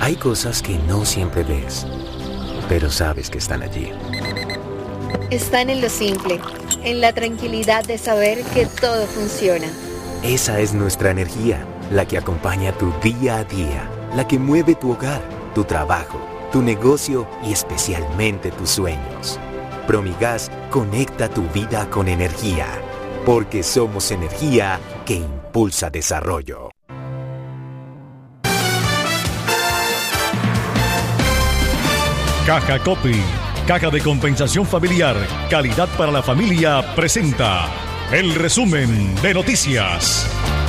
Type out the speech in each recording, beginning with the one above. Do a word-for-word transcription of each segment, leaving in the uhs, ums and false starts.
Hay cosas que no siempre ves, pero sabes que están allí. Están en lo simple, en la tranquilidad de saber que todo funciona. Esa es nuestra energía, la que acompaña tu día a día, la que mueve tu hogar, tu trabajo, tu negocio y especialmente tus sueños. Promigas conecta tu vida con energía, porque somos energía que impulsa desarrollo. Caja Copy, Caja de Compensación Familiar, calidad para la familia, presenta el resumen de noticias.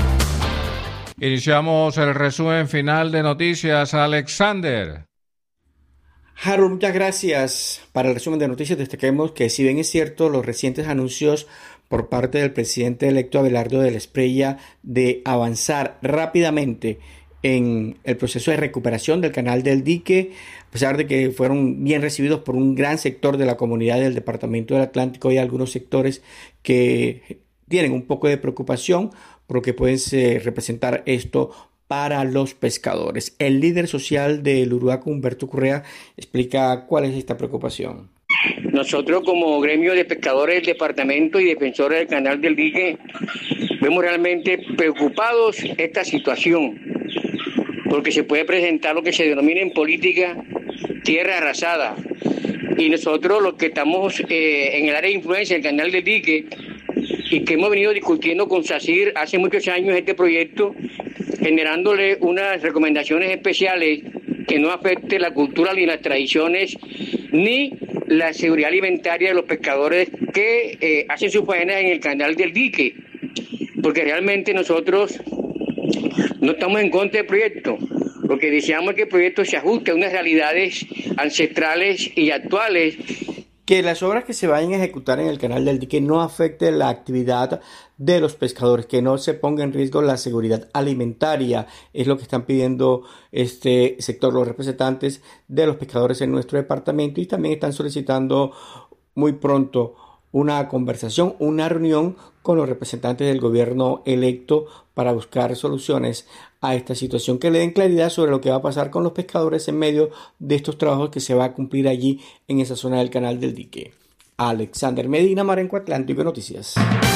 Iniciamos el resumen final de noticias. Alexander. Harold, muchas gracias. Para el resumen de noticias destaquemos que, si bien es cierto, los recientes anuncios por parte del presidente electo Abelardo de la Espriella de avanzar rápidamente en el proceso de recuperación del canal del dique, a pesar de que fueron bien recibidos por un gran sector de la comunidad del departamento del Atlántico, hay algunos sectores que tienen un poco de preocupación por lo que puede eh, representar esto para los pescadores. El líder social del Uruaco, Humberto Correa, explica cuál es esta preocupación. Nosotros, como gremio de pescadores del departamento y defensores del canal del dique, vemos realmente preocupados esta situación, porque se puede presentar lo que se denomina en política tierra arrasada. Y nosotros, los que estamos eh, en el área de influencia del canal del dique y que hemos venido discutiendo con SACIR hace muchos años este proyecto, generándole unas recomendaciones especiales que no afecte la cultura ni las tradiciones ni la seguridad alimentaria de los pescadores que eh, hacen sus faenas en el canal del dique, porque realmente nosotros no estamos en contra del proyecto. Lo que deseamos es que el proyecto se ajuste a unas realidades ancestrales y actuales. Que las obras que se vayan a ejecutar en el canal del dique no afecten la actividad de los pescadores, que no se ponga en riesgo la seguridad alimentaria, es lo que están pidiendo este sector, los representantes de los pescadores en nuestro departamento, y también están solicitando muy pronto una conversación, una reunión con los representantes del gobierno electo para buscar soluciones a esta situación, que le den claridad sobre lo que va a pasar con los pescadores en medio de estos trabajos que se va a cumplir allí en esa zona del canal del dique. Alexander Medina, Marenco Atlántico Noticias.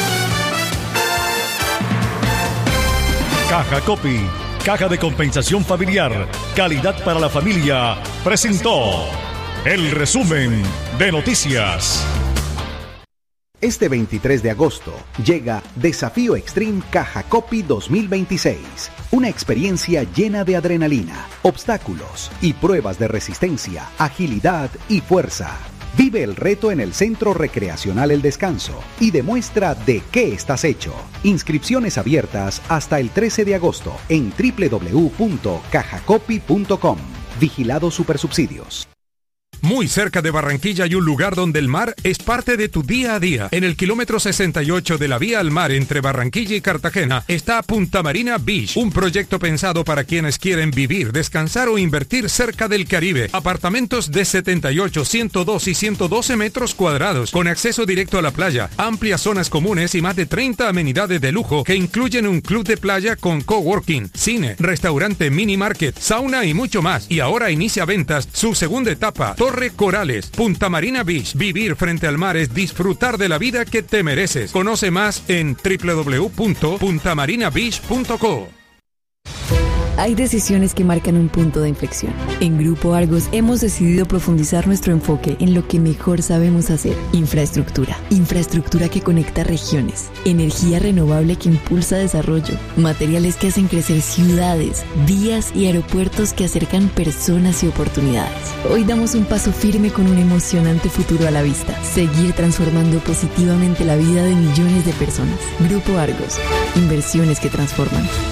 Caja Copy, Caja de Compensación Familiar, calidad para la familia, presentó el resumen de noticias. Este veintitrés de agosto llega Desafío Extreme Caja Copy dos mil veintiséis, una experiencia llena de adrenalina, obstáculos y pruebas de resistencia, agilidad y fuerza. Vive el reto en el Centro Recreacional El Descanso y demuestra de qué estás hecho. Inscripciones abiertas hasta el trece de agosto en doble u doble u doble u punto caja copy punto com. Vigilado Supersubsidios. Muy cerca de Barranquilla hay un lugar donde el mar es parte de tu día a día. En el kilómetro sesenta y ocho de la vía al mar entre Barranquilla y Cartagena está Punta Marina Beach, un proyecto pensado para quienes quieren vivir, descansar o invertir cerca del Caribe. Apartamentos de setenta y ocho, ciento dos y ciento doce metros cuadrados, con acceso directo a la playa, amplias zonas comunes y más de treinta amenidades de lujo que incluyen un club de playa con coworking, cine, restaurante, mini market, sauna y mucho más. Y ahora inicia ventas su segunda etapa, Torre Corales, Punta Marina Beach. Vivir frente al mar es disfrutar de la vida que te mereces. Conoce más en doble u doble u doble u punto punta marina beach punto co. Hay decisiones que marcan un punto de inflexión. En Grupo Argos hemos decidido profundizar nuestro enfoque en lo que mejor sabemos hacer: infraestructura. Infraestructura que conecta regiones, energía renovable que impulsa desarrollo, materiales que hacen crecer ciudades, vías y aeropuertos que acercan personas y oportunidades. Hoy damos un paso firme con un emocionante futuro a la vista: seguir transformando positivamente la vida de millones de personas. Grupo Argos, inversiones que transforman.